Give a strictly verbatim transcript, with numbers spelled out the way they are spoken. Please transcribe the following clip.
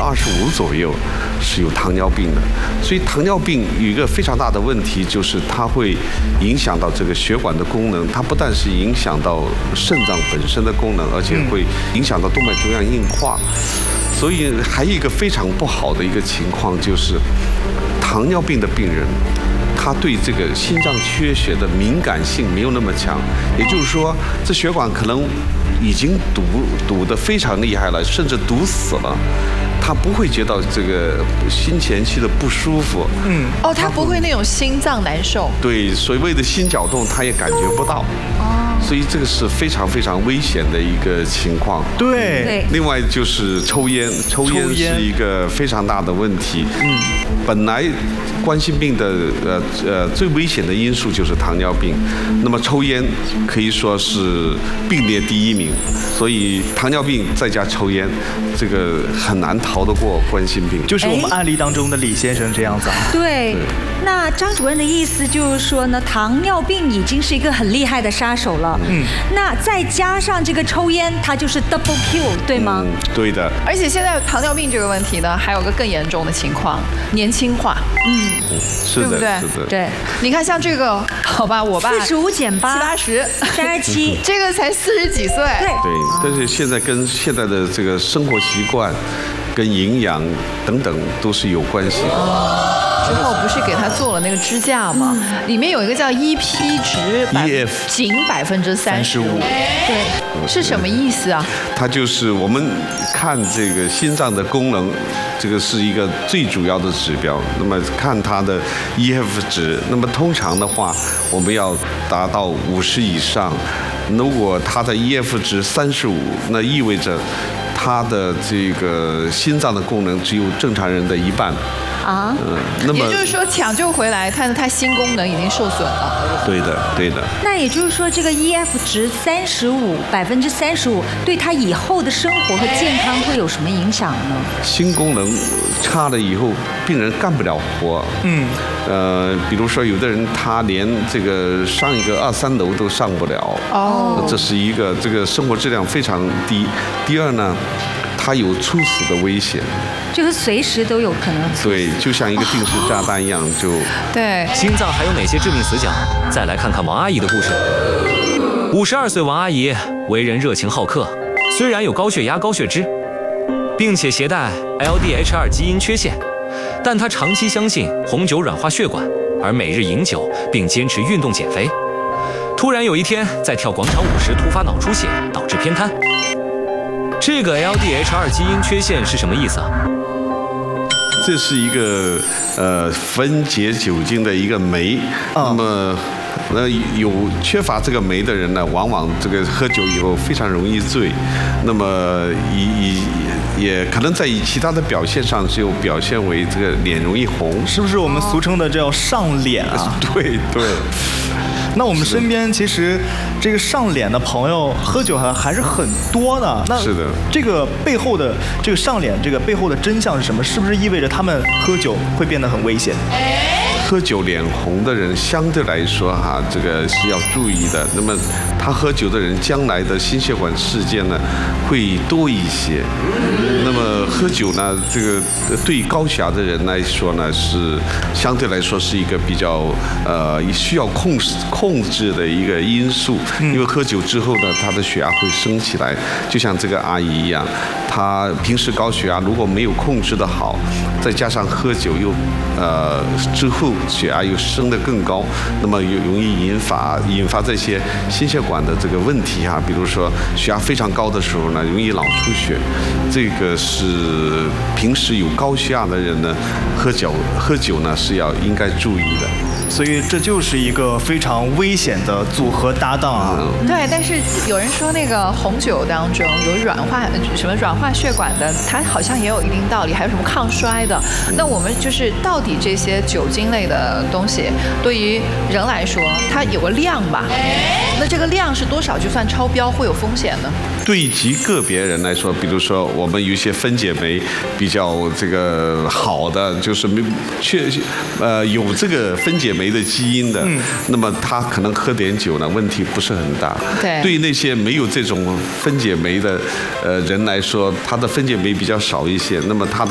二十五左右是有糖尿病的。所以糖尿病有一个非常大的问题，就是它会影响到这个血管的功能，它不但是影响到肾脏本身的功能，而且会影响到动脉粥样硬化。所以还有一个非常不好的一个情况，就是糖尿病的病人，他对这个心脏缺血的敏感性没有那么强，也就是说，这血管可能已经堵堵得非常厉害了，甚至堵死了，他不会觉到这个心前期的不舒服。 嗯， 哦，他不会那种心脏难受。 对，所谓的心绞痛，他也感觉不到。哦。所以这个是非常非常危险的一个情况。 对。 对。 另外就是抽烟，抽烟是一个非常大的问题。嗯。本来冠心病的呃呃最危险的因素就是糖尿病，那么抽烟可以说是并列第一名，所以糖尿病再加抽烟，这个很难逃得过冠心病。 就是我们案例当中的李先生这样子啊。 对。那张主任的意思就是说呢，糖尿病已经是一个很厉害的杀手了。嗯。那再加上这个抽烟，它就是 double kill， 对吗？ 嗯，对的。 而且现在糖尿病这个问题呢，还有个更严重的情况，年轻化。嗯， 是的， 对不对？ 是的。 对。 你看，像这个，好吧，我爸四十五减八， 七八十， 三十七， 这个才四十几岁。 对。 对，但是现在跟现在的这个生活习惯、跟营养等等都是有关系的。 之后不是给他做了那个支架吗？嗯、里面有一个叫 E P 值 ，E F 仅百分之三十五，对，是什么意思啊？ 它就是我们看这个心脏的功能，这个是一个最主要的指标。那么看它的 E F 值，那么通常的话，我们要达到五十以上。如果它的 E F 值三十五，那意味着它的这个心脏的功能只有正常人的一半。 啊， 嗯，那么也就是说抢救回来，它的它心功能已经受损了。 对的，对的。 那也就是说，这个 E F 值三十五，百分之三十五，对他以后的生活和健康会有什么影响呢？ 心功能差了以后，病人干不了活。嗯，呃，比如说有的人他连这个上一个二三楼都上不了。哦，这是一个这个生活质量非常低。第二呢，他有猝死的危险。 就是随时都有可能。 对，就像一个定时炸弹一样，就对。 心脏还有哪些致命死角？再来看看王阿姨的故事。五十二岁王阿姨为人热情好客，虽然有高血压、高血脂，并且携带 L D H 二 基因缺陷，但她长期相信红酒软化血管，而每日饮酒，并坚持运动减肥。突然有一天，在跳广场舞时突发脑出血，导致偏瘫。这个 L D H 二 基因缺陷是什么意思啊？ 这是一个呃分解酒精的一个酶，那么那有缺乏这个酶的人呢，往往这个喝酒以后非常容易醉，那么以以也可能在以其他的表现上就表现为这个脸容易红， 是不是我们俗称的叫上脸啊？ 对对。 那我们身边其实这个上脸的朋友喝酒还还是很多的。那是的， 这个背后的这个上脸这个背后的真相是什么？是不是意味着他们喝酒会变得很危险？ 喝酒脸红的人相对来说哈，这个是要注意的。那么他喝酒的人将来的心血管事件呢会多一些。那么喝酒呢，这个对高血压的人来说呢，是相对来说是一个比较呃需要控制控制的一个因素。因为喝酒之后呢，他的血压会升起来，就像这个阿姨一样，她平时高血压如果没有控制得好，再加上喝酒又呃之后血压又升得更高，那么又容易引发引发这些心血管的这个问题哈、啊，比如说血压非常高的时候呢，容易脑出血，这个是平时有高血压的人呢，喝酒喝酒呢是要应该注意的。 所以这就是一个非常危险的组合搭档啊。 嗯、对，但是有人说那个红酒当中有软化什么软化血管的，它好像也有一定道理，还有什么抗衰的。那我们就是到底这些酒精类的东西，对于人来说，它有个量吧？那这个量是多少就算超标会有风险呢？ 对极个别人来说，比如说我们有一些分解酶比较这个好的，就是没确呃有这个分解酶的基因的，嗯、那么他可能喝点酒呢，问题不是很大。 对， 对那些没有这种分解酶的呃人来说，他的分解酶比较少一些，那么他的